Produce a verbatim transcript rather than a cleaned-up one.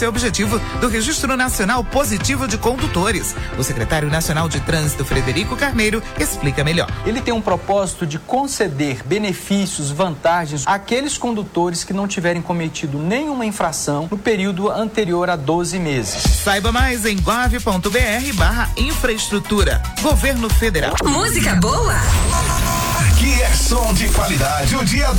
Esse é o objetivo do Registro Nacional Positivo de Condutores. O secretário nacional de Trânsito, Frederico Carneiro, explica melhor. Ele tem um propósito de conceder benefícios, vantagens àqueles condutores que não tiverem cometido nenhuma infração no período anterior a doze meses. Saiba mais em gov.br barra infraestrutura. Governo Federal. Música boa. Aqui é som de qualidade o dia